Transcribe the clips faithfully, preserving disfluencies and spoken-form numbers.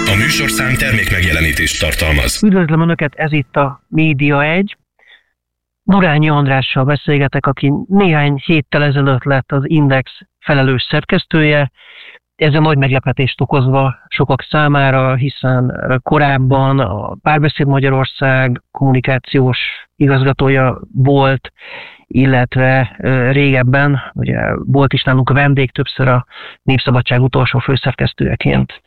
A műsorszám termékmegjelenítést tartalmaz. Üdvözlöm Önöket, ez itt a Média egy. Murányi Andrással beszélgetek, aki néhány héttel ezelőtt lett az Index felelős szerkesztője. Ezzel nagy meglepetést okozva sokak számára, hiszen korábban a Párbeszéd Magyarország kommunikációs igazgatója volt, illetve régebben, ugye volt is nálunk a vendég, többször a Népszabadság utolsó főszerkesztőjeként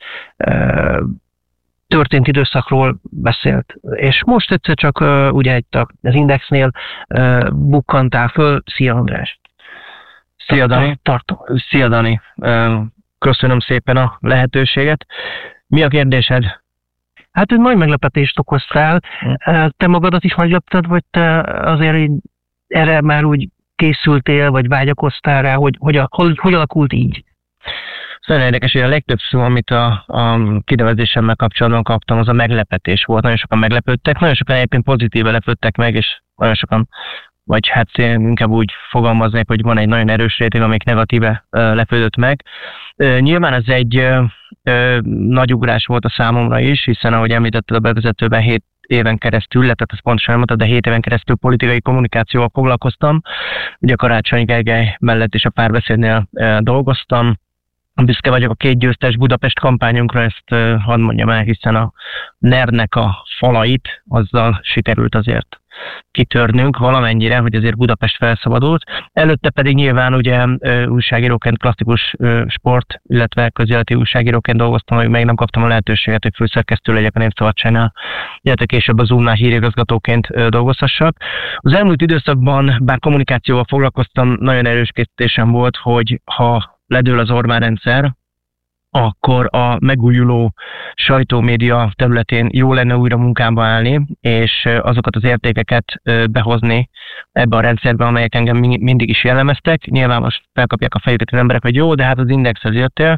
történt időszakról beszélt. És most egyszer csak ugye itt az Indexnél bukkantál föl. Szia András! Szia Dani! Tartom. Szia Dani! Köszönöm szépen a lehetőséget. Mi a kérdésed? Hát egy nagy meglepetést okoztál. Te magadat is meglepted, vagy te azért így erre már úgy készültél, vagy vágyakoztál rá, hogy hogy, hogy, hogy alakult így? Szóval érdekes, hogy a legtöbb szó, amit a, a kinevezésemmel kapcsolatban kaptam, az a meglepetés volt. Nagyon sokan meglepődtek, nagyon sokan egyébként pozitíve lepődtek meg, és nagyon sokan, vagy hát inkább úgy fogalmaznék, hogy van egy nagyon erős réteg, amelyik negatíve uh, lepődött meg. Uh, nyilván ez egy uh, uh, nagy ugrás volt a számomra is, hiszen ahogy említetted a bevezetőben, hét éven keresztül, tehát ezt pontosan nem mondtad, de hét éven keresztül politikai kommunikációval foglalkoztam. Ugye Karácsony Gergely mellett is a Párbeszédnél uh, dolgoztam. Büszke vagyok a két győztes Budapest kampányunkra, ezt uh, hadd mondjam el, hiszen a nernek a falait azzal sikerült azért kitörnünk valamennyire, hogy azért Budapest felszabadult. Előtte pedig nyilván ugye újságíróként, klasszikus sport, illetve közéleti újságíróként dolgoztam, hogy még nem kaptam a lehetőséget, hogy főszerkesztő legyek a Népszabadságnál, illetve később az Zoomnál hírigazgatóként dolgozhassak. Az elmúlt időszakban, bár kommunikációval foglalkoztam, nagyon erős készítésem volt, hogy ha ledől az Orbán rendszer, akkor a megújuló sajtómédia területén jó lenne újra munkába állni, és azokat az értékeket behozni ebbe a rendszerbe, amelyek engem mindig is jellemeztek. Nyilván most felkapják a fejüket az emberek, hogy jó, de hát az Indexhez jöttél.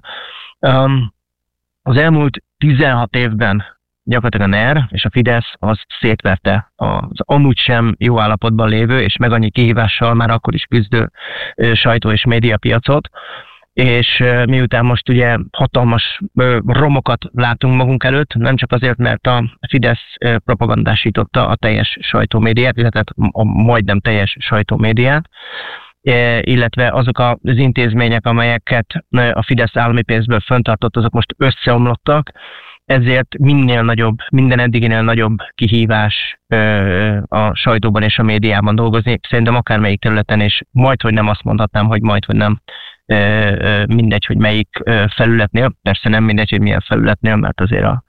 Az elmúlt tizenhat évben gyakorlatilag a NER és a Fidesz az szétverte az amúgy sem jó állapotban lévő, és meg annyi kihívással már akkor is küzdő sajtó- és médiapiacot. És miután most ugye hatalmas romokat látunk magunk előtt, nem csak azért, mert a Fidesz propagandásította a teljes sajtómédiát, illetve a majdnem teljes sajtómédiát, illetve azok az intézmények, amelyeket a Fidesz állami pénzből fenntartott, azok most összeomlottak, ezért minél nagyobb, minden eddiginél nagyobb kihívás a sajtóban és a médiában dolgozni, szerintem akármelyik területen, és majdhogy nem azt mondhatnám, hogy majdhogy nem mindegy, hogy melyik felületnél, persze nem mindegy, hogy milyen felületnél, mert azért a,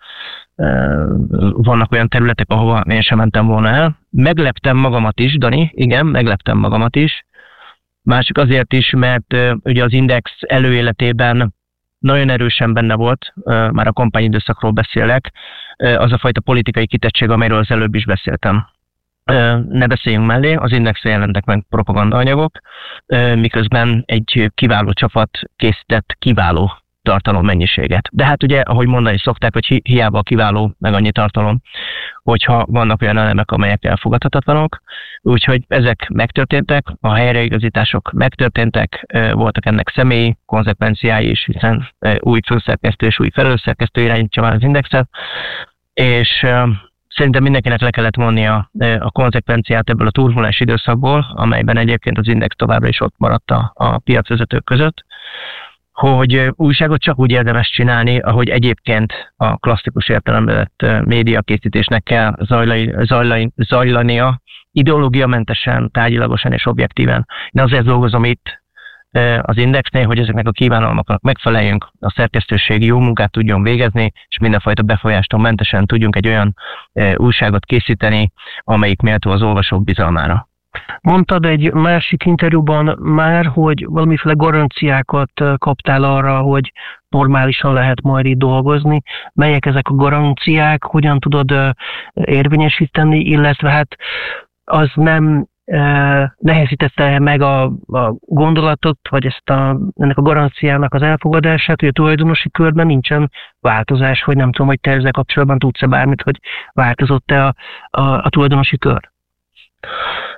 vannak olyan területek, ahova én sem mentem volna el. Megleptem magamat is, Dani, igen, megleptem magamat is. Másik azért is, mert ugye az Index előéletében nagyon erősen benne volt, már a kampányidőszakról beszélek, az a fajta politikai kitettség, amelyről az előbb is beszéltem. Ne beszéljünk mellé, az Indexre jelentek meg propagandaanyagok, miközben egy kiváló csapat készített kiváló tartalommennyiséget. De hát ugye, ahogy mondani szokták, hogy hi- hiába kiváló meg annyi tartalom, hogyha vannak olyan elemek, amelyek elfogadhatatlanok. Úgyhogy ezek megtörténtek, a helyreigazítások megtörténtek, voltak ennek személyi konzekvenciái is, hiszen új főszerkesztő és új felelősszerkesztő irányítja már az Indexet, és szerintem mindenkinek le kellett vonni a, a konzekvenciát ebből a turbulens időszakból, amelyben egyébként az Index továbbra is ott maradt a, a piacvezetők között, hogy újságot csak úgy érdemes csinálni, ahogy egyébként a klasszikus értelemben vett médiakészítésnek kell zajlani, zajlani, zajlania, ideológiamentesen, tárgyilagosan és objektíven. Én azért dolgozom itt az Indexnél, hogy ezeknek a kívánalmaknak megfeleljünk, a szerkesztőség jó munkát tudjon végezni, és mindenfajta befolyástól mentesen tudjunk egy olyan újságot készíteni, amelyik méltó az olvasók bizalmára. Mondtad egy másik interjúban már, hogy valamiféle garanciákat kaptál arra, hogy normálisan lehet majd itt dolgozni. Melyek ezek a garanciák, hogyan tudod érvényesíteni, illetve hát az nem nehezítette meg a, a gondolatot, vagy ezt a, ennek a garanciának az elfogadását, hogy a tulajdonosi körben nincsen változás, hogy nem tudom, hogy te ezzel kapcsolatban tudsz-e bármit, hogy változott-e a, a, a tulajdonosi kör?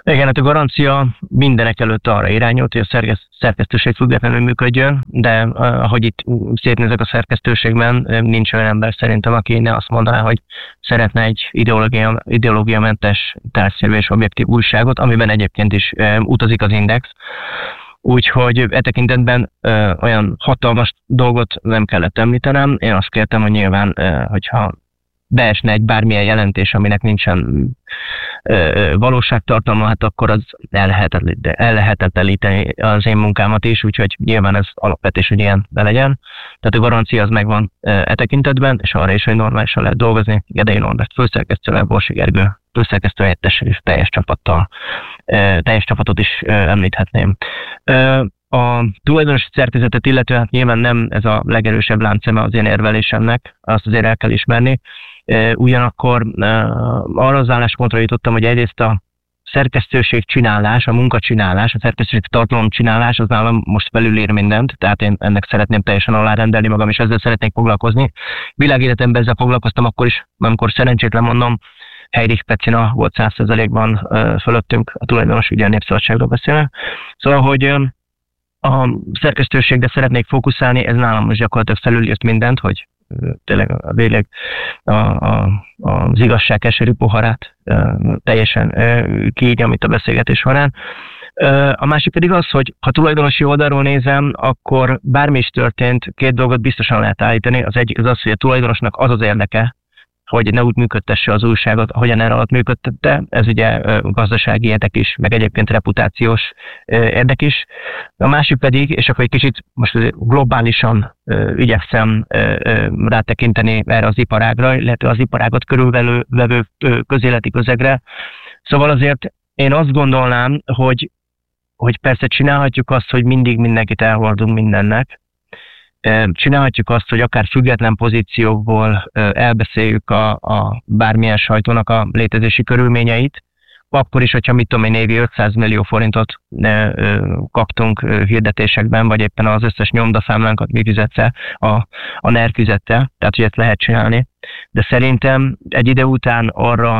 Igen, hát a garancia mindenek előtt arra irányult, hogy a szerkesztőség függetlenül működjön, de ahogy itt szétnézek a szerkesztőségben, nincs olyan ember szerintem, aki ne azt mondaná, hogy szeretne egy ideológia, ideológiamentes, tárgyszerű és objektív újságot, amiben egyébként is utazik az Index. Úgyhogy e tekintetben ö, olyan hatalmas dolgot nem kellett említenem. Én azt kértem, hogy nyilván, ö, hogyha beesne egy bármilyen jelentés, aminek nincsen ö, valóságtartalma, hát akkor az ellehetetleníteni az én munkámat is, úgyhogy nyilván ez alapvetés, hogy ilyen be legyen. Tehát a garancia az megvan ö, e tekintetben, és arra is, hogy normálisan lehet dolgozni. Gedei Norbert főszerkesztővel, Borsi Gergő főszerkesztő helyettessel és teljes csapattal, ö, teljes csapatot is ö, említhetném. Ö, A tulajdonosi szerkezetet illetően hát nyilván nem ez a legerősebb láncszeme az én érvelésemnek, azt azért el kell ismerni. Ugyanakkor arra az álláspontra jutottam, hogy egyrészt a szerkesztőség csinálás, a munkacsinálás, a szerkesztőség tartalom csinálás, az nálam most felülír mindent, tehát én ennek szeretném teljesen alárendelni magam, és ezzel szeretnék foglalkozni. Világéletemben ezzel foglalkoztam akkor is, amikor szerencsétlen mondom, Heidi Pecina volt száz százalékban fölöttünk, a tulajdonos, ugye a Népszabadságról beszélnek. Szóval, hogy a szerkesztőségre szeretnék fókuszálni, ez nálam most gyakorlatilag felülírt mindent, hogy tényleg a végleg a, a, az igazság keserű poharát teljesen kiírjam itt a beszélgetés során. A másik pedig az, hogy ha tulajdonosi oldalról nézem, akkor bármi is történt, két dolgot biztosan lehet állítani. Az egyik az az, hogy a tulajdonosnak az az érdeke, hogy ne úgy működtesse az újságot, ahogyan erre alatt működtette. Ez ugye gazdasági érdek is, meg egyébként reputációs érdek is. A másik pedig, és akkor egy kicsit most globálisan igyekszem rátekinteni erre az iparágra, illetve az iparágat körülvevő közéleti közegre. Szóval azért én azt gondolnám, hogy, hogy persze csinálhatjuk azt, hogy mindig mindenkit elhordunk mindennek, csinálhatjuk azt, hogy akár független pozíciókból elbeszéljük a, a bármilyen sajtónak a létezési körülményeit, akkor is, hogyha mit tudom én, évi ötszáz millió forintot kaptunk hirdetésekben, vagy éppen az összes nyomdaszámlánkat mi fizette, a, a NER fizette, tehát hogy ezt lehet csinálni. De szerintem egy ide után arra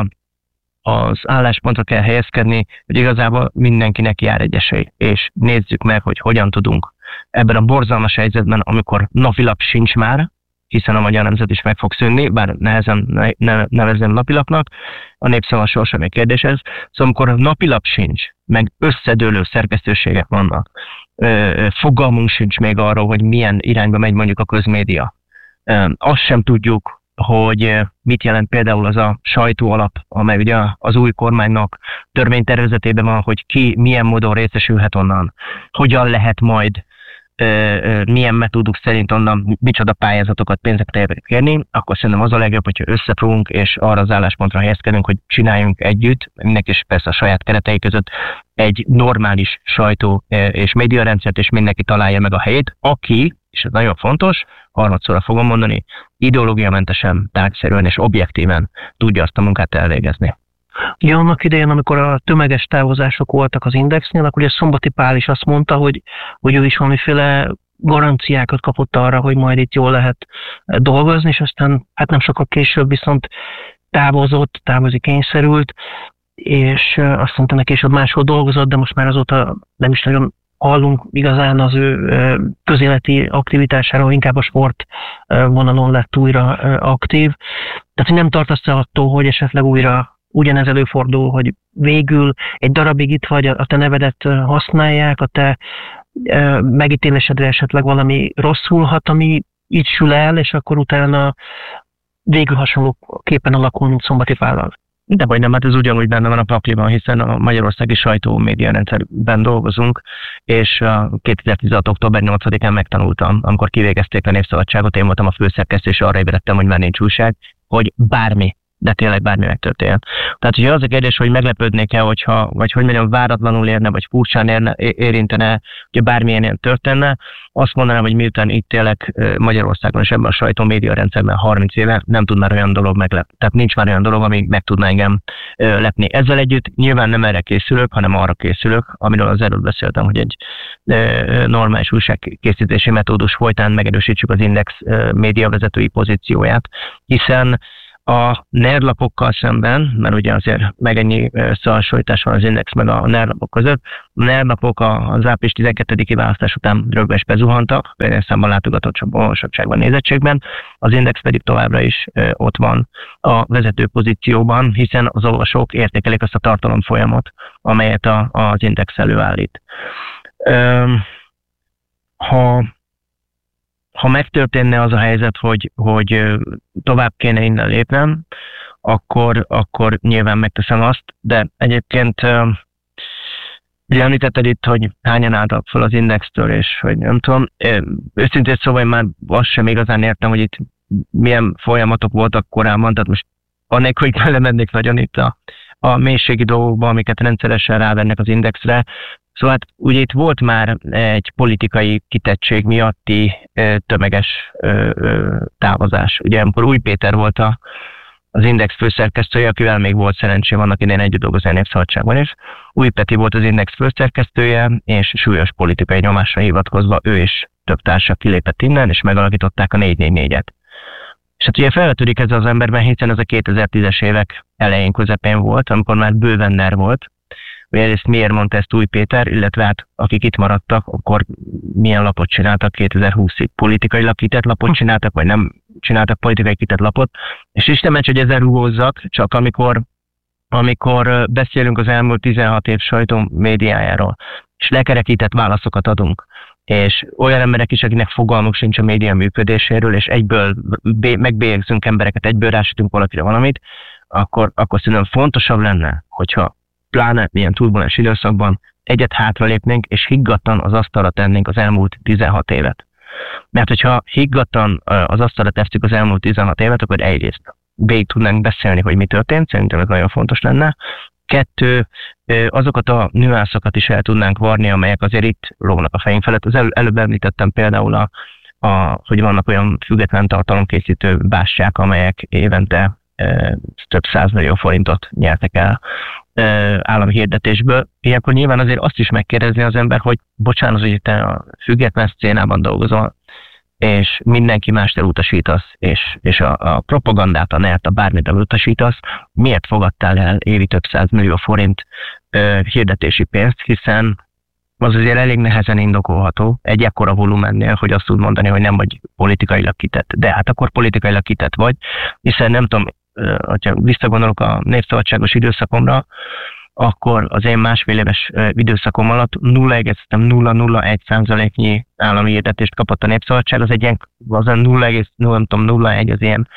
az álláspontra kell helyezkedni, hogy igazából mindenkinek jár egy esély, és nézzük meg, hogy hogyan tudunk ebben a borzalmas helyzetben, amikor napilap sincs már, hiszen a Magyar Nemzet is meg fog szűnni, bár nehezen ne, ne, nevezzem napilapnak, a Népszava sorsa még kérdés ez. Szóval amikor napilap sincs, meg összedőlő szerkesztőségek vannak, fogalmunk sincs még arról, hogy milyen irányba megy mondjuk a közmédia. Azt sem tudjuk, hogy mit jelent például az a sajtóalap, amely ugye az új kormánynak törvénytervezetében van, hogy ki milyen módon részesülhet onnan, hogyan lehet majd, milyen metóduk szerint onnan micsoda pályázatokat, pénzeket kérni, akkor szerintem az a legjobb, hogyha összefogunk, és arra az álláspontra helyezkedünk, hogy csináljunk együtt, mindenki is persze a saját keretei között egy normális sajtó és médiarendszert, és mindenki találja meg a helyét, aki, és ez nagyon fontos, harmadszorra fogom mondani, ideológiamentesen, tárgyszerűen és objektíven tudja azt a munkát elvégezni. Ja, annak idején, amikor a tömeges távozások voltak az Indexnél, akkor ugye Szombati Pál is azt mondta, hogy, hogy ő is valamiféle garanciákat kapott arra, hogy majd itt jól lehet dolgozni, és aztán hát nem sokkal később viszont távozott, távozni kényszerült, és azt mondta neki, és ott máshol dolgozott, de most már azóta nem is nagyon hallunk igazán az ő közéleti aktivitásáról, inkább a sport vonalon lett újra aktív. Tehát nem tartasz el attól, hogy esetleg újra ugyanez előfordul, hogy végül egy darabig itt vagy, a te nevedet használják, a te megítélésedre esetleg valami rosszulhat, ami így sül el, és akkor utána végül hasonlóképpen alakul, mint Szombati Pállal. De vagy nem, hát ez ugyanúgy benne van a pakliban, hiszen a magyarországi sajtó média rendszerben dolgozunk, és kétezer-tizenhat október nyolcadikán megtanultam, amikor kivégezték a Népszabadságot, én voltam a főszerkesztő, és arra ébredtem, hogy már nincs újság, hogy bármi, de tényleg bármi megtörténjen. Tehát, hogyha az a kérdés, hogy meglepődnék-e, hogyha, vagy hogy mondjam, váratlanul érne, vagy furcsán érne, érintene, hogy bármilyen ilyen történne, azt mondanám, hogy miután itt élek Magyarországon és ebben a sajtó média rendszerben harminc éve, nem tud már olyan dolog meglepni. Tehát nincs már olyan dolog, ami meg tudna engem lepni. Ezzel együtt nyilván nem erre készülök, hanem arra készülök, amiről az előbb beszéltem, hogy egy normális újságkészítési metódus folytán megerősítsük az Index média vezetői pozícióját, hiszen a NER lapokkal szemben, mert ugye azért meg ennyi összehasonlítás van az Index meg a NER lapok között, a NER lapok az április tizenkettediki választás után rögbe is bezuhantak, például számban látogatottság, olvasottságban, nézettségben, az Index pedig továbbra is ott van a vezető pozícióban, hiszen az olvasók értékelik azt a tartalomfolyamot, amelyet a, az Index előállít. Ha Ha megtörténne az a helyzet, hogy, hogy tovább kéne innen lépnem, akkor, akkor nyilván megteszem azt, de egyébként ugye említetted itt, hogy hányan álltak fel az Indextől, és hogy nem tudom, őszintén szóval én már azt sem igazán értem, hogy itt milyen folyamatok voltak korábban, tehát most annélkül, hogy belemennék nagyon itt a, a mélységi dolgokba, amiket rendszeresen rávennek az Indexre. Szóval hát ugye itt volt már egy politikai kitettség miatti ö, tömeges ö, ö, távozás. Ugye amikor Új Péter volt a, az Index főszerkesztője, akivel még volt szerencsém annak idején együtt dolgozni a Népszabadságban is. Új Peti volt az Index főszerkesztője, és súlyos politikai nyomásra hivatkozva ő és több társa kilépett innen, és megalakították a négy négy négyet. És hát ugye felvetődik ez az emberben, hiszen ez a kétezer-tízes évek elején, közepén volt, amikor már bőven NER volt. Ugye ezt miért mondta ezt Új Péter, illetve hát akik itt maradtak, akkor milyen lapot csináltak kétezer-húszig? Politikailag kitett lapot csináltak, vagy nem csináltak politikai kitett lapot? És Isten ments, hogy ezzel rúgózzak, csak amikor, amikor beszélünk az elmúlt tizenhat év sajtó médiájáról, és lekerekített válaszokat adunk, és olyan emberek is, akinek fogalmuk sincs a média működéséről, és egyből megbélyegzünk embereket, egyből rásütünk valakire valamit, akkor, akkor szerintem fontosabb lenne, hogyha pláne ilyen turbulens időszakban egyet hátralépnénk, és higgadtan az asztalra tennénk az elmúlt tizenhat évet. Mert hogyha higgadtan az asztalra tesszük az elmúlt tizenhat évet, akkor egyrészt végig tudnánk beszélni, hogy mi történt, szerintem ez nagyon fontos lenne. Kettő, azokat a nüanszokat is el tudnánk varni, amelyek azért itt lógnak a fejünk felett. Az elő, előbb említettem például, a, a, hogy vannak olyan független tartalomkészítő bástyák, amelyek évente több százmillió forintot nyertek el állami hirdetésből. Ilyenkor nyilván azért azt is megkérdezni az ember, hogy bocsánat, hogy te a független szcénában dolgozol, és mindenki mást elutasítasz, és, és a, a propagandát, a nert, a bármit elutasítasz, miért fogadtál el évi több százmillió forint ö, hirdetési pénzt, hiszen az azért elég nehezen indokolható egy ekkora volumennél, hogy azt tud mondani, hogy nem vagy politikailag kitett. De hát akkor politikailag kitett vagy, hiszen nem tudom, ha visszagondolok a népszabadságos időszakomra, akkor az én másfél éves időszakom alatt nulla egész nulla nulla egy százaléknyi állami hirdetést kapott a Népszabadság, az egy ilyen, az nulla egész nulla egy az ilyen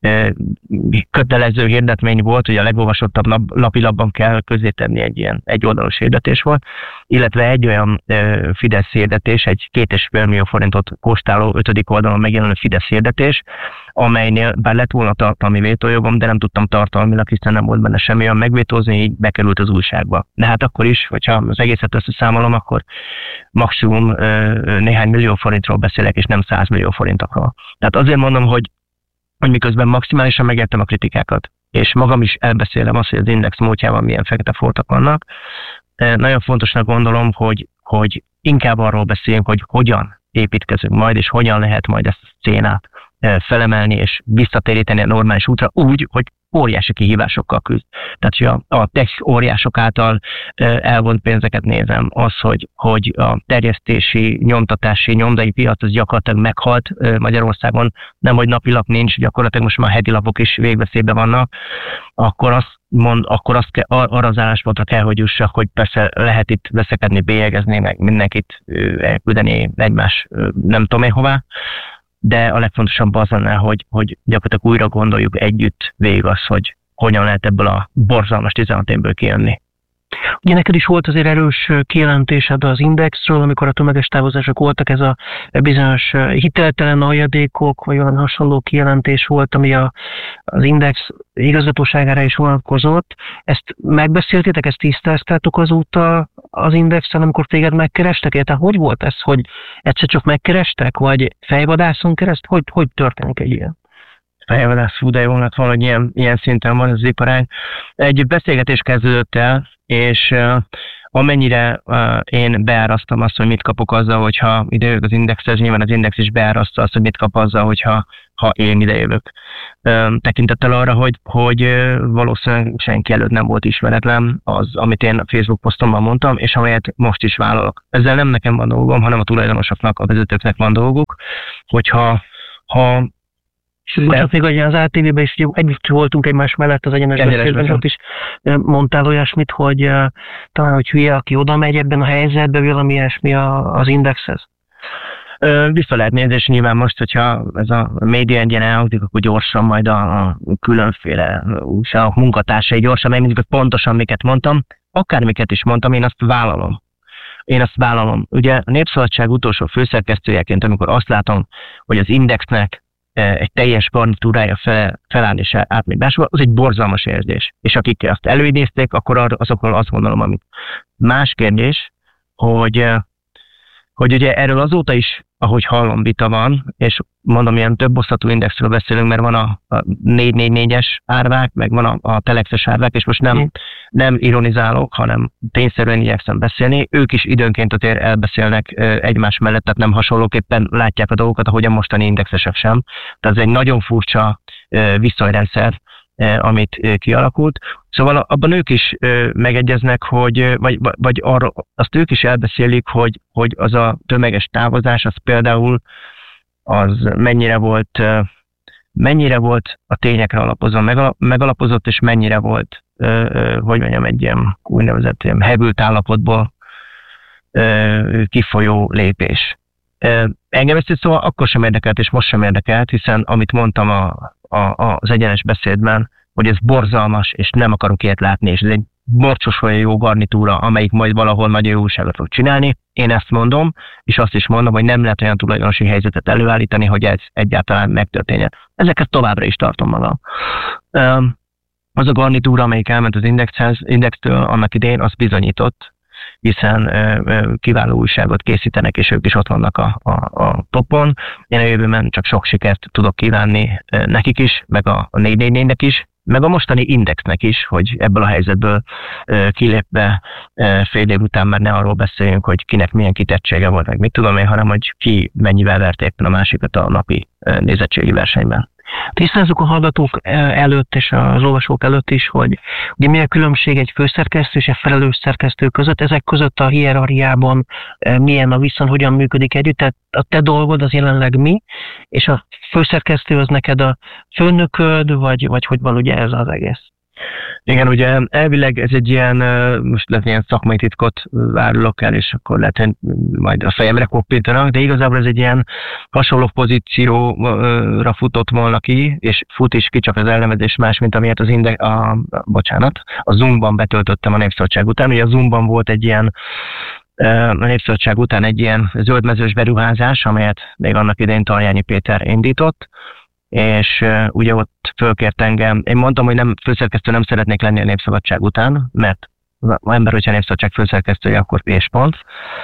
kötelező hirdetmény volt, hogy a legolvasottabb nap, lapilapban kell közzétenni egy ilyen egyoldalos hirdetés volt, illetve egy olyan e, Fidesz hirdetés, egy két és fél millió forintot kóstáló ötödik oldalon megjelenő Fidesz hirdetés, amelynél bár lett volna tartalmi vétójogom, de nem tudtam tartalmilag, hiszen nem volt benne semmi olyan megvétózni, így bekerült az újságba. De hát akkor is, hogyha az egészet összeszámolom, akkor maximum e, néhány millió forintról beszélek, és nem száz millió forintokról. Tehát azért mondom, hogy hogy miközben maximálisan megértem a kritikákat, és magam is elbeszélem azt, hogy az Index múltjában milyen fekete foltok vannak. Nagyon fontosnak gondolom, hogy, hogy inkább arról beszéljünk, hogy hogyan építkezünk majd, és hogyan lehet majd ezt a szcénát felemelni, és visszatéríteni a normális útra úgy, hogy óriási kihívásokkal küzd. Tehát, hogy a, a tech óriások által elvont pénzeket nézem, az, hogy, hogy a terjesztési, nyomtatási, nyomdai piac az gyakorlatilag meghalt Magyarországon, nem, hogy napilap nincs, gyakorlatilag most már heti lapok is végveszélyben vannak, akkor azt mond, akkor azt kell, arra az álláspontra kell, hogy jussak, hogy persze lehet itt veszekedni, bélyegezni, meg mindenkit elküldeni egymás nem tudom én hová, de a legfontosabb az lenne, hogy, hogy gyakorlatilag újra gondoljuk együtt végig azt, hogy hogyan lehet ebből a borzalmas tizenhat évből kijönni. Ugye neked is volt azért erős kijelentésed az Indexről, amikor a tömeges távozások voltak, ez a bizonyos hiteltelen aljadékok, vagy valami hasonló kijelentés volt, ami a, az Index igazgatóságára is vonatkozott. Ezt megbeszéltétek, ezt tisztáztátok azóta az Indexen, amikor téged megkerestek? Tehát hogy volt ez, hogy egyszer csak megkerestek, vagy fejvadászon kereszt? Hogy, hogy történik egy ilyen? Fejvadász, fú, de jó lett volna, hogy ilyen, ilyen szinten van ez az iparág. Egy beszélgetés kezdődött el, és amennyire uh, én beárasztam azt, hogy mit kapok azzal, hogyha idejövök az Indexhez, nyilván az Index is beáraszta azt, hogy mit kap azzal, hogyha ha én idejövök. Um, tekintettel arra, hogy, hogy uh, valószínűleg senki előtt nem volt ismeretlen az, amit én a Facebook posztomban mondtam, és amelyet most is vállalok. Ezzel nem nekem van dolgom, hanem a tulajdonosoknak, a vezetőknek van dolguk, hogyha ha És most még az á té vében is együtt voltunk egymás mellett az egyenes beszélben, ott is mondtál olyasmit, hogy uh, talán, hogy hülye, aki oda megy ebben a helyzetben, valami ilyesmi az Indexhez. Vissza lehet nézni, és nyilván most, hogyha ez a média engine elhangzik, akkor gyorsan majd a, a különféle újságok munkatársai gyorsan megnézik, hogy pontosan miket mondtam. Akármiket is mondtam, én azt vállalom. Én azt vállalom. Ugye a Népszabadság utolsó főszerkesztőjeként, amikor azt látom, hogy az Indexnek egy teljes garnitúrája fel, feláll és átmegy máshol, az egy borzalmas érzés. És akik azt előidézték, akkor azokról azt gondolom, amit. Más kérdés, hogy, hogy ugye erről azóta is, ahogy hallom, vita van, és mondom, ilyen több osztatú indexről beszélünk, mert van a, a négy négy négyes árvák, meg van a, a telexes árvák, és most nem, nem ironizálok, hanem tényszerűen igyekszem beszélni. Ők is időnként azért elbeszélnek egymás mellett, tehát nem hasonlóképpen látják a dolgokat, ahogy a mostani indexesek sem. Tehát ez egy nagyon furcsa viszonyrendszer, amit kialakult. Szóval abban ők is megegyeznek, hogy, vagy, vagy arra, azt ők is elbeszélik, hogy, hogy az a tömeges távozás, az például az mennyire volt, mennyire volt a tényekre alapozva, megalapozott, és mennyire volt, hogy mondjam, egy ilyen úgynevezett ilyen hevült állapotból kifolyó lépés. Engem ezt szóval akkor sem érdekelt, és most sem érdekelt, hiszen amit mondtam a, a, az egyenes beszédben, hogy ez borzalmas, és nem akarok ilyet látni, és ez egy borcsos olyan jó garnitúra, amelyik majd valahol nagyon jó újságot fog csinálni. Én ezt mondom, és azt is mondom, hogy nem lehet olyan tulajdonosi helyzetet előállítani, hogy ez egyáltalán megtörténjen. Ezeket továbbra is tartom magam. Az a garnitúra, amelyik elment az Indexhez, Indextől annak idején, az bizonyított, hiszen ö, ö, kiváló újságot készítenek, és ők is ott vannak a, a, a topon. Én a jövőben csak sok sikert tudok kívánni ö, nekik is, meg a, a négy négy négynek is, meg a mostani Indexnek is, hogy ebből a helyzetből ö, kilépve ö, fél év után már ne arról beszéljünk, hogy kinek milyen kitettsége volt, meg mit tudom én, hanem hogy ki mennyivel vert éppen a másikat a napi ö, nézettségi versenyben. Tisztázzuk a hallgatók előtt és az olvasók előtt is, hogy ugye mi a különbség egy főszerkesztő és egy felelős szerkesztő között, ezek között a hierarchiában milyen a viszony, hogyan működik együtt, tehát a te dolgod az jelenleg mi, és a főszerkesztő az neked a főnököd, vagy, vagy hogy van ugye ez az egész? Igen, ugye elvileg ez egy ilyen, most lehet ilyen szakmai titkot árulok el, és akkor lehet, hogy majd a fejemre koppintanak, de igazából ez egy ilyen hasonló pozícióra futott volna ki, és fut is ki, csak az elnevezés más, mint amilyet az Index, a, a, bocsánat, a Zoomban betöltöttem a Népszabadság után. Ugye a Zoomban volt egy ilyen, a Népszabadság után egy ilyen zöldmezős beruházás, amelyet még annak idején Taljányi Péter indított, és uh, ugye ott fölkért engem. Én mondtam, hogy nem főszerkesztő nem szeretnék lenni a Népszabadság után, mert az ember, hogyha Népszabadság főszerkesztője, akkor és pont.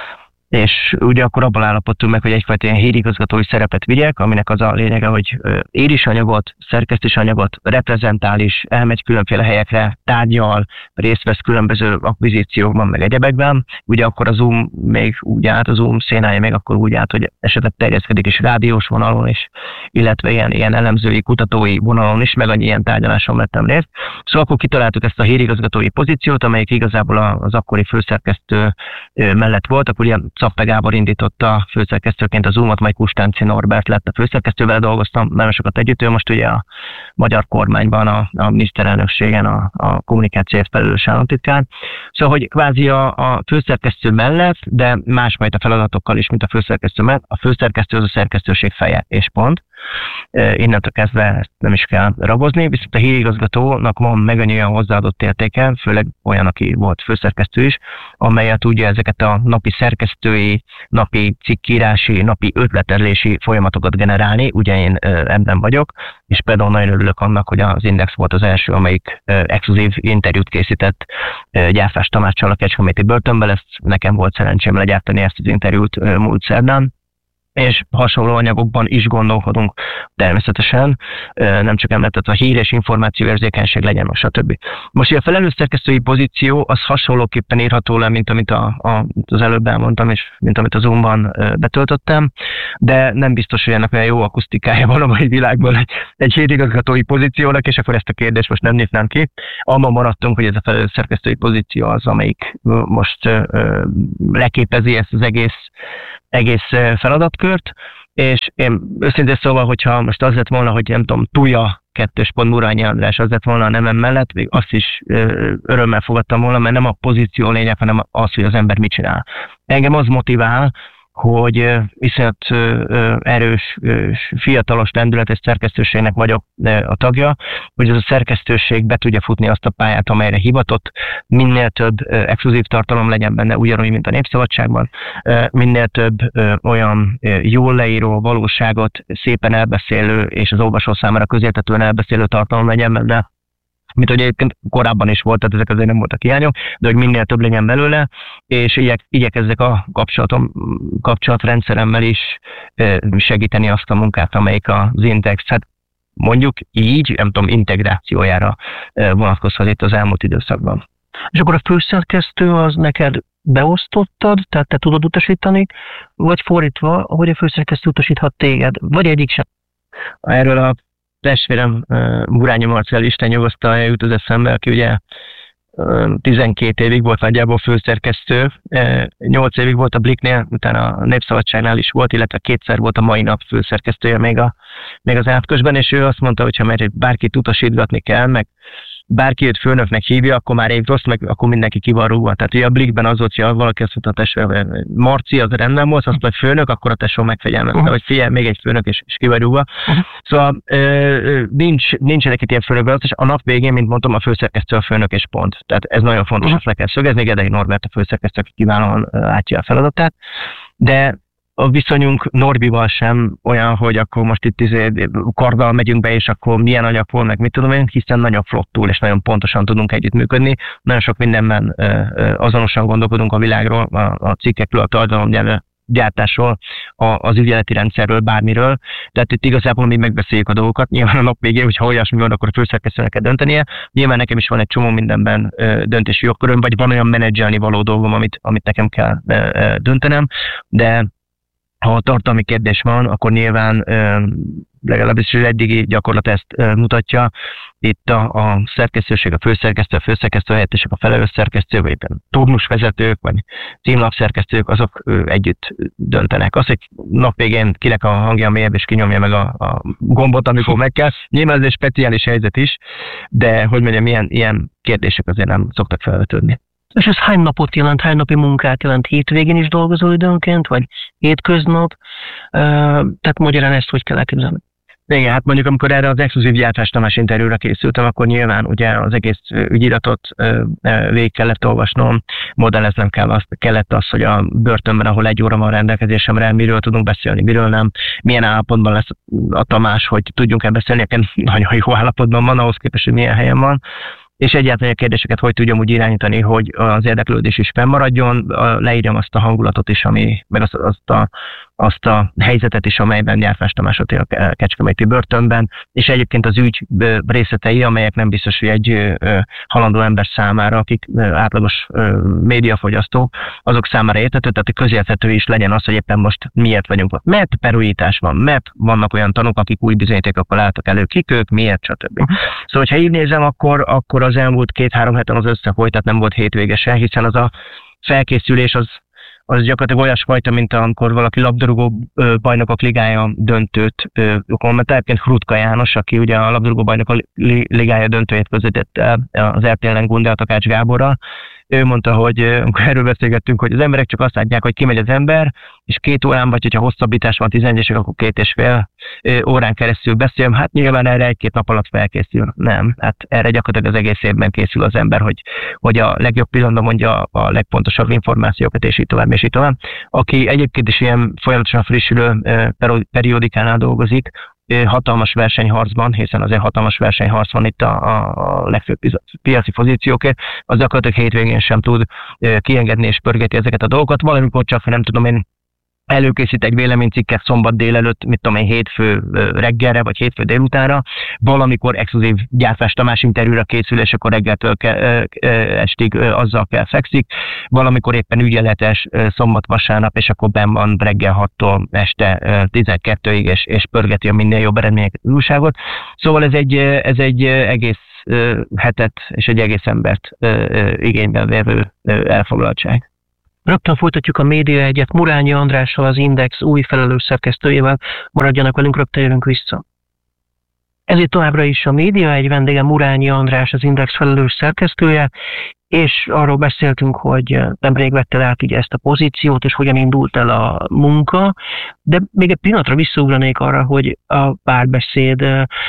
És ugye akkor abban állapodtunk meg, hogy egyfajta ilyen hírigazgatói szerepet vigyek, aminek az a lényege, hogy ír is anyagot, szerkeszt is anyagot, reprezentál is, elmegy különféle helyekre, tárgyal, részt vesz különböző akvizíciókban, meg egyebekben. Ugye akkor a Zoom még úgy állt, a Zoom szénája még akkor úgy állt, hogy esetleg terjeszkedik is rádiós vonalon is, illetve ilyen, ilyen elemzői, kutatói vonalon is, meg annyi ilyen tárgyaláson vettem részt. Szóval akkor kitaláltuk ezt a hírigazgatói pozíciót, amelyik igazából az akkori főszerkesztő mellett volt, akkor ilyen Szappe Gábor indította főszerkesztőként a Zoomot, majd Kustánci Norbert lett a főszerkesztővel, dolgoztam nagyon sokat együtt, ő most ugye a magyar kormányban, a, a miniszterelnökségen a, a kommunikációért felelős államtitkár. Szóval, hogy kvázi a, a főszerkesztő mellett, de másfajta feladatokkal is, mint a főszerkesztő mellett, a főszerkesztő az a szerkesztőség feje, és pont. Innentől kezdve ezt nem is kell ragozni, viszont a hírigazgatónak van meg olyan hozzáadott értéke, főleg olyan, aki volt főszerkesztő is, amelyet ugye ezeket a napi szerkesztői, napi cikkírási, napi ötletelési folyamatokat generálni, ugye én ebben vagyok, és például nagyon örülök annak, hogy az Index volt az első, amelyik exkluzív interjút készített Gyárfás Tamáccsal a Kecskeméti börtönben, ezt nekem volt szerencsém legyártani ezt az interjút múlt szerdán. és hasonló anyagokban is gondolkodunk természetesen, nem csak említett a hír és információérzékenység legyen, stb. Most a felelős szerkesztői pozíció az hasonlóképpen írható le, mint amit a, a, az előbb elmondtam, és mint amit a Zoomban betöltöttem, de nem biztos, hogy ennek olyan jó akusztikája van a mai világban egy, egy hétigazgatói pozíciónak, és akkor ezt a kérdést most nem nyitnám ki. Abban maradtunk, hogy ez a felelős szerkesztői pozíció az, amelyik most ö, leképezi ezt az egész egész feladatkört, és én őszintén szóval, hogyha most az lett volna, hogy nem tudom, Tuja kettős pont Murányi András az lett volna a nevem mellett, még azt is örömmel fogadtam volna, mert nem a pozíció lényeg, hanem az, hogy az ember mit csinál. Engem az motivál, hogy iszonyat erős, fiatalos lendületes szerkesztőségnek vagyok a tagja, hogy ez a szerkesztőség be tudja futni azt a pályát, amelyre hivatott, minél több exkluzív tartalom legyen benne, ugyanúgy, mint a Népszabadságban, minél több olyan jól leíró, valóságot szépen elbeszélő, és az olvasó számára közérthetően elbeszélő tartalom legyen benne, mint hogy egyébként korábban is volt, tehát ezek azért nem voltak hiányok, de hogy minél több legyen belőle, és igyek, igyekezzek a kapcsolatom, kapcsolatrendszeremmel is segíteni azt a munkát, amelyik az Index, hát mondjuk így, nem tudom, integrációjára vonatkozhat itt az elmúlt időszakban. És akkor a főszerkesztő az neked beosztottad, tehát te tudod utasítani, vagy fordítva, hogy a főszerkesztő utasíthat téged, vagy egyik sem? Erről a testvérem Murányi Marcell, Isten nyugosztalja, jut az eszembe, aki ugye tizenkét évig volt nagyjából főszerkesztő, nyolc évig volt a Bliknél, utána a Népszabadságnál is volt, illetve kétszer volt a Mai Nap főszerkesztője még, a, még az átközben, és ő azt mondta, hogy ha mert bárkit utasítgatni kell, meg bárki őt főnöknek hívja, akkor már egy rossz, meg akkor mindenki ki van rúgva. Tehát ugye a Blikben az volt, hogy valaki azt mondta, a tesó, Marci, az rendben volt, azt mondta, hogy főnök, akkor a tesó megfegyelmezte, uh-huh. hogy figyelj, még egy főnök, és, és ki van rúgva. Uh-huh. Szóval ö, nincs, nincsenek itt ilyen főnök, és a nap végén, mint mondtam, a főszerkesztő a főnök és pont. Tehát ez nagyon fontos, uh-huh. ezt le kell szögezni, Gedei Norbert a főszerkesztő, aki kiválóan látja a feladatát, de a viszonyunk Norbival sem olyan, hogy akkor most itt izé karddal megyünk be, és akkor milyen anyagból, meg mit tudom én, hiszen nagyon flottul, és nagyon pontosan tudunk együttműködni. Nagyon sok mindenben azonosan gondolkodunk a világról, a cikkekről, a tartalomgyártásról, az ügyeleti rendszerről, bármiről. Tehát itt igazából mi megbeszéljük a dolgokat. Nyilván a nap végén, hogyha olyasmi van, akkor a főszerkesztőnek kell döntenie. Nyilván nekem is van egy csomó mindenben döntési jogköröm, vagy van olyan menedzselni való dolgom, amit, amit nekem kell döntenem, de ha a tartalmi kérdés van, akkor nyilván legalábbis az eddigi gyakorlat ezt mutatja. Itt a, a szerkesztőség, a főszerkesztő, a főszerkesztő helyettesek, a felelős szerkesztő, vagy éppen turnusvezetők, vagy címlapszerkesztők, azok együtt döntenek. Az, hogy nap végén kinek a hangja mélyebb, és kinyomja meg a, a gombot, amikor meg kell. Nyilván ez egy speciális helyzet is, de hogy mondjam, ilyen, ilyen kérdések azért nem szoktak felvetődni. És ez hány napot jelent, hány napi munkát jelent? Hétvégén is dolgozol időnként, vagy hétköznap? Tehát magyarán ezt hogy kell elképzelni? Igen, hát mondjuk amikor erre az exkluzív gyártás Tamás interjúra készültem, akkor nyilván ugye az egész ügyiratot végig kellett olvasnom, modelleznem kell azt, kellett az, hogy a börtönben, ahol egy óra van rendelkezésemre, miről tudunk beszélni, miről nem, milyen állapotban lesz a Tamás, hogy tudjunk-e beszélni, nekem nagyon jó állapotban van, ahhoz képest, hogy milyen helyen van. És egyáltalán a kérdéseket hogy tudjam úgy irányítani, hogy az érdeklődés is fennmaradjon, leírjam azt a hangulatot is, ami, meg azt, azt, a, azt a helyzetet is, amelyben Gyárfás Tamás ott él a kecskeméti börtönben, és egyébként az ügy részletei, amelyek nem biztos, hogy egy halandó ember számára, akik átlagos médiafogyasztók, azok számára érthető, tehát közérthető is legyen az, hogy éppen most miért vagyunk ott. Mert perújítás van, mert vannak olyan tanúk, akik új bizonyítékokkal álltak elő, kik ők, miért, stb. Szóval, ha így nézem, akkor, akkor az elmúlt két-három heten az összefolyt, tehát nem volt hétvége se, hiszen az a felkészülés az, az gyakorlatilag olyasfajta, mint amikor valaki labdarúgó bajnokok ligája döntőt kommentál. Egyébként Hrutka János, aki ugye a labdarúgó bajnokok ligája döntőjét közvetített az er té el-en Gundel Takács Gáborral. Ő mondta, hogy amikor erről beszélgettünk, hogy az emberek csak azt látják, hogy kimegy az ember, és két órán, vagy hogyha hosszabbítás van tizenegyesek, akkor két és fél órán keresztül beszélem. Hát nyilván erre egy-két nap alatt felkészül. Nem, hát erre gyakorlatilag az egész évben készül az ember, hogy, hogy a legjobb pillanatban mondja a legpontosabb információkat, és így tovább, és így tovább. Aki egyébként is ilyen folyamatosan frissülő periódikánál dolgozik, hatalmas versenyharcban, hiszen azért hatalmas versenyharc van itt a, a legfőbb piaci pozíciókért, az gyakorlatilag hétvégén sem tud kiengedni és pörgeti ezeket a dolgokat. Valamikor csak, nem tudom én, előkészít egy véleménycikket szombat délelőtt, mit tudom én, hétfő reggelre, vagy hétfő délutánra, valamikor exkluzív Gyárfás Tamás interjúra készül, és akkor reggeltől ke, estig azzal kell fekszik, valamikor éppen ügyeletes szombat-vasárnap, és akkor benn van reggel hattól este tizenkettőig, és, és pörgeti a minél jobb eredményeket az újságot. Szóval ez egy, ez egy egész hetet és egy egész embert igényben vevő elfoglaltság. Rögtön folytatjuk a Média Egyet Murányi Andrással, az Index új felelős szerkesztőjével. Maradjanak velünk, rögtön jövünk vissza. Ezért továbbra is a Média Egy vendége Murányi András, az Index felelős szerkesztője, és arról beszéltünk, hogy nemrég vetted át ugye ezt a pozíciót, és hogyan indult el a munka, de még egy pillanatra visszaugranék arra, hogy a párbeszéd,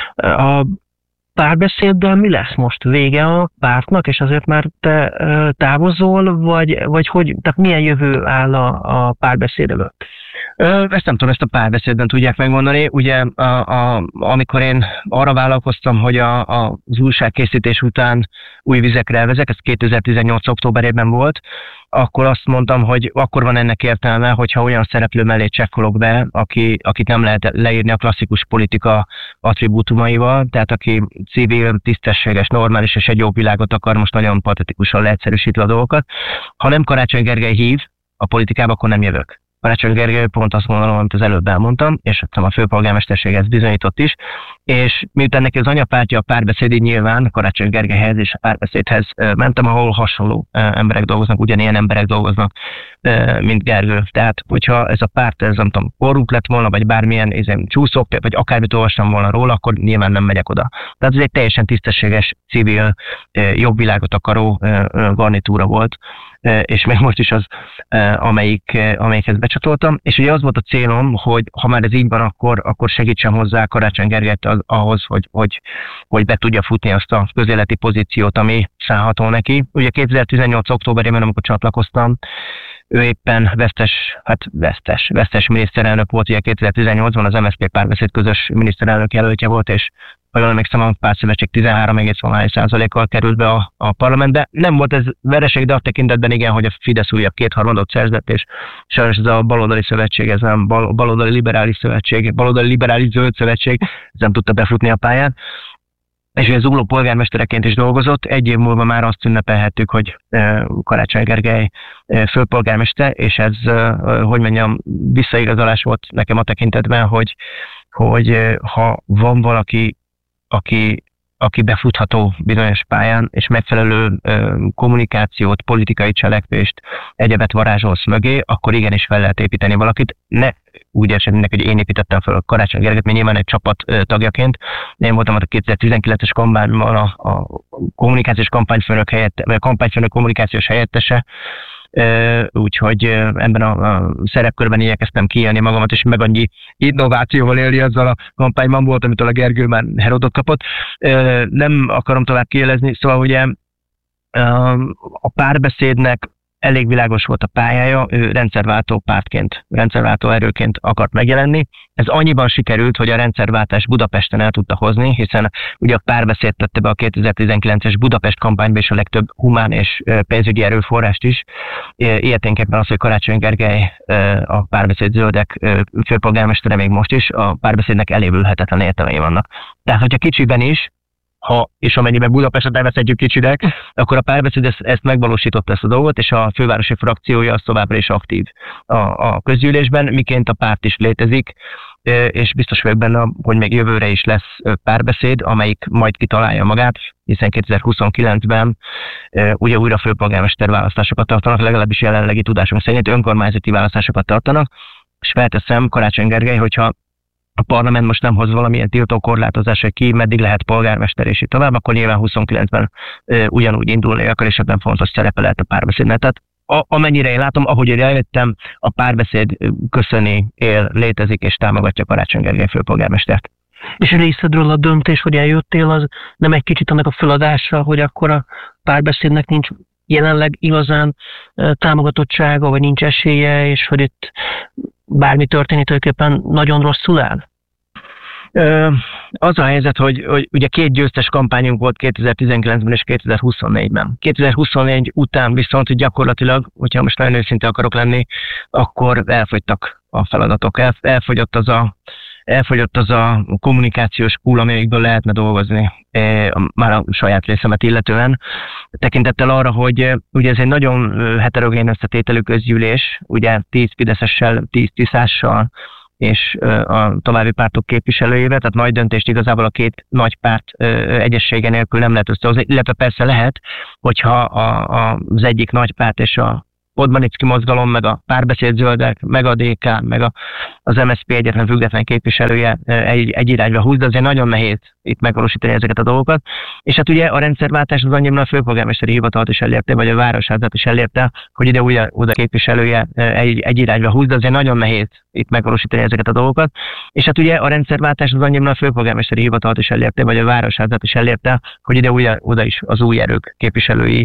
a párbeszéddel mi lesz most? Vége a pártnak, és azért már te távozol, vagy, vagy hogy, tehát milyen jövő áll a, a párbeszéd előtt? Ezt nem tudom, ezt a párbeszédben tudják megmondani. Ugye, a, a, amikor én arra vállalkoztam, hogy a, a, az újságkészítés után új vizekre elvezek, ez kétezer-tizennyolc októberében volt, akkor azt mondtam, hogy akkor van ennek értelme, hogyha olyan szereplő mellé csekkolok be, aki, akit nem lehet leírni a klasszikus politika attribútumaival, tehát aki civil, tisztességes, normális és egy jobb világot akar, most nagyon patetikusan leegyszerűsítve a dolgokat. Ha nem Karácsony Gergely hív a politikába, akkor nem jövök. Karácsony Gergely pont azt mondanom, amit az előbb elmondtam, és a főpolgármesterség ezt bizonyított is, és miután neki az anyapártja a Párbeszéd, így nyilván Karácsony Gergelyhez és a Párbeszédhez mentem, ahol hasonló emberek dolgoznak, ugyanilyen emberek dolgoznak, mint Gergő. Tehát, hogyha ez a párt, ez nem tudom, korrupt lett volna, vagy bármilyen izem, csúszok, vagy akármit olvastam volna róla, akkor nyilván nem megyek oda. Tehát ez egy teljesen tisztességes, civil, jobb világot akaró garnitúra volt, és még most is az, amelyik, amelyikhez becsatoltam. És ugye az volt a célom, hogy ha már ez így van, akkor, akkor segítsem hozzá Karácsony Gergelyt az, ahhoz, hogy, hogy, hogy be tudja futni azt a közéleti pozíciót, ami szállható neki. Ugye kétezer-tizennyolc októberében, amikor csatlakoztam, ő éppen vesztes, hát vesztes, vesztes miniszterelnök volt, ugye kétezer-tizennyolcban az em es zé pé Párbeszéd közös miniszterelnök jelöltje volt, és ha jól emlékszem, a Pártszövetség tizenhárom egész valahány százalékkal került be a, a parlamentbe. Nem volt ez vereség, de a tekintetben igen, hogy a Fidesz újabb kétharmadot szerzett, és sajnos ez a baloldali szövetség, ez nem bal, baloldali liberális szövetség, baloldali liberális zöld szövetség, ez nem tudta befutni a pályán. És ő zugló polgármestereként is dolgozott. Egy év múlva már azt ünnepelhettük, hogy Karácsony Gergely főpolgármester, és ez, hogy mondjam, visszaigazolás volt nekem a tekintetben, hogy, hogy ha van valaki, aki, aki befutható bizonyos pályán, és megfelelő kommunikációt, politikai cselekvést, egyebet varázsolsz mögé, akkor igenis fel lehet építeni valakit. Ne úgy esetnek, hogy én építettem fel a Karácsony Gergelyt, mert nyilván egy csapat tagjaként. Én voltam a kétezer-tizenkilences kampányban a, a kommunikációs kampányfőnök helyett, vagy a kampányfőnök kommunikációs helyettese, úgyhogy ebben a, a szerepkörben igyekeztem kiélni magamat, és meg annyi innovációval élni azzal a kampányban volt, amitől a Gergő már Herodot kapott. Nem akarom tovább kielezni, szóval ugye a Párbeszédnek elég világos volt a pályája, ő rendszerváltó pártként, rendszerváltó erőként akart megjelenni. Ez annyiban sikerült, hogy a rendszerváltás Budapesten el tudta hozni, hiszen ugye a Párbeszéd tette be a kétezer-tizenkilences Budapest kampányba is a legtöbb humán és pénzügyi erőforrást is. Ilyeténképpen az, hogy Karácsony Gergely, a Párbeszéd zöldek főpolgármestere még most is, a Párbeszédnek elévülhetetlen értelmei vannak. Tehát, hogyha kicsiben is, ha és amennyiben Budapestet elveszedjük kicsinek, akkor a Párbeszéd ezt, ezt megvalósította ezt a dolgot, és a fővárosi frakciója az továbbra is aktív a, a közgyűlésben, miként a párt is létezik, és biztos vagyok benne, hogy még jövőre is lesz Párbeszéd, amelyik majd kitalálja magát, hiszen kétezer-huszonkilencben ugye újra főpolgármester választásokat tartanak, legalábbis jelenlegi tudásunk szerint önkormányzati választásokat tartanak, és felteszem Karácsony Gergely, hogyha a parlament most nem hoz valamilyen tiltó korlátozás, hogy ki meddig lehet polgármester és így tovább, akkor nyilván huszonkilencben e, ugyanúgy indulni akar, és ebben fontos szerepe lehet a Párbeszédnek. Tehát a, amennyire én látom, ahogy én eljöttem, a Párbeszéd köszöni, él, létezik és támogatja Karácsony Gergely főpolgármestert. És részedről a döntés, hogy eljöttél, az nem egy kicsit annak a feladása, hogy akkor a Párbeszédnek nincs jelenleg igazán támogatottsága, vagy nincs esélye, és hogy itt bármi történik, tulajdonképpen nagyon rosszul áll? Az a helyzet, hogy, hogy ugye két győztes kampányunk volt kétezer-tizenkilencben és kétezer-huszonnégyben. kétezer-huszonnégy után viszont gyakorlatilag, hogyha most nagyon őszinte akarok lenni, akkor elfogytak a feladatok. El, elfogyott az a elfogyott az a kommunikációs pool, amikből lehetne dolgozni, e, már a saját részemet illetően. Tekintettel arra, hogy ugye ez egy nagyon heterogén összetételű közgyűlés, ugye tíz fideszessel, tíz tiszással, és a további pártok képviselőjével, tehát nagy döntést igazából a két nagy párt egyessége nélkül nem lehet összehozni, illetve persze lehet, hogyha a, a, az egyik nagy párt és a Podmanicki mozgalom, meg a Párbeszéd Zöldek, meg a dé ká, meg a, az em es zé pé egyetlen független képviselője egy, egy irányba húz, de azért nagyon nehéz itt megvalósítani ezeket a dolgokat. És hát ugye a rendszerváltás az annyiban a főpolgármesteri hivatalt is elérte, vagy a városházat is elérte, hogy ide ugye, oda képviselője egy, egy irányba húz, de azért nagyon nehéz itt megvalósítani ezeket a dolgokat. És hát ugye a rendszerváltás az annyiban a főpolgármesteri hivatalt is elérte, vagy a városházat is elérte, hogy ide ugye, oda is az új erők képviselői